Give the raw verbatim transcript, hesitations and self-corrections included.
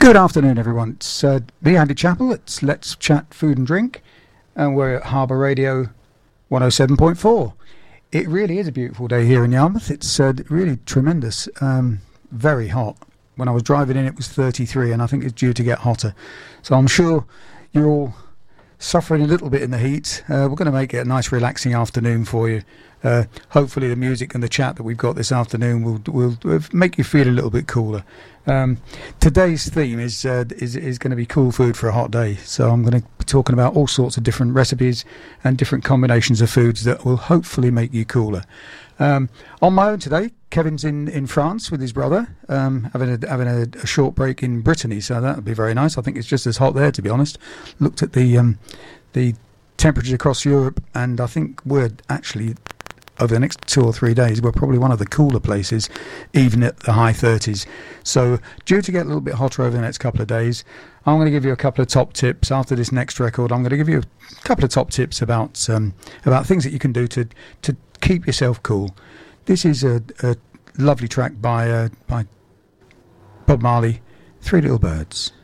Good afternoon, everyone. It's uh, me, Andy Chappell. It's Let's Chat Food and Drink, and we're at Harbour Radio one oh seven point four. It really is a beautiful day here in Yarmouth. It's uh, really tremendous, um, very hot. When I was driving in, it was thirty-three, and I think it's due to get hotter. So I'm sure you're all suffering a little bit in the heat. Uh, we're going to make it a nice, relaxing afternoon for you. Uh, hopefully the music and the chat that we've got this afternoon will will make you feel a little bit cooler. Um, today's theme is, uh, is is going to be cool food for a hot day. So I'm going to be talking about all sorts of different recipes and different combinations of foods that will hopefully make you cooler. Um, on my own today, Kevin's in, in France with his brother, um, having a having a, a short break in Brittany. So that would be very nice. I think it's just as hot there, to be honest. Looked at the um, the temperatures across Europe, and I think we're actually, over the next two or three days, we're probably one of the cooler places, even at the high thirties. So due to get a little bit hotter over the next couple of days, I'm going to give you a couple of top tips. After this next record, I'm going to give you a couple of top tips about um, about things that you can do to to keep yourself cool. This is a, a lovely track by uh, by Bob Marley, Three Little Birds.